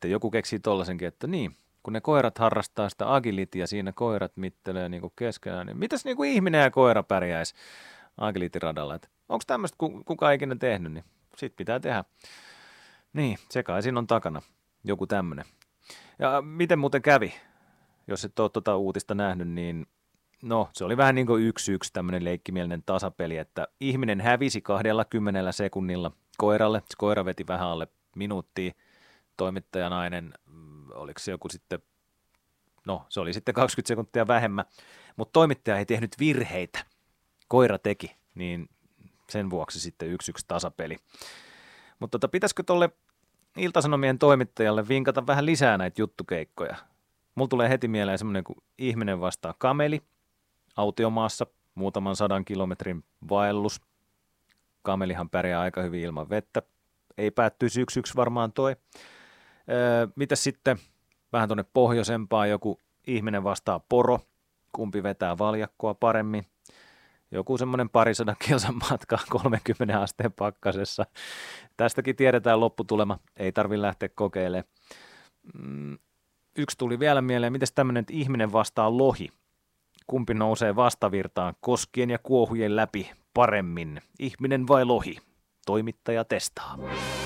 sitten joku keksii tollaisenkin, että niin, kun ne koirat harrastaa sitä agilitia, siinä koirat mittelee niin kuin keskenään, niin mitäs niin kuin ihminen ja koira pärjäisi agilityradalla? Onko tämmöistä kukaan ikinä tehnyt, niin sit pitää tehdä. Niin, se kai siinä on takana, joku tämmöinen. Ja miten muuten kävi, jos et ole tuota uutista nähnyt, niin no se oli vähän niin kuin 1-1 tämmöinen leikkimielinen tasapeli, että ihminen hävisi 20 sekunnilla koiralle. Se koira veti vähän alle minuuttia, toimittajanainen, oliko se joku sitten, no se oli sitten 20 sekuntia vähemmän, mutta toimittaja ei tehnyt virheitä, koira teki, niin sen vuoksi sitten 1-1 tasapeli. Mutta pitäisikö tuolle Ilta-Sanomien toimittajalle vinkata vähän lisää näitä juttukeikkoja? Mulla tulee heti mieleen semmoinen, kun ihminen vastaa kameli autiomaassa, muutaman 100 kilometrin vaellus. Kamelihan pärjää aika hyvin ilman vettä. Ei päättyisi 1-1 varmaan toi. Mitäs sitten vähän tuonne pohjoisempaan joku ihminen vastaa poro, kumpi vetää valjakkoa paremmin. Joku semmoinen 200 kilsan matka 30 asteen pakkasessa. Tästäkin tiedetään lopputulema, ei tarvitse lähteä kokeilemaan. Yksi tuli vielä mieleen, miten tämmöinen, että ihminen vastaa lohi. Kumpi nousee vastavirtaan koskien ja kuohujen läpi paremmin, ihminen vai lohi? Toimittaja testaa.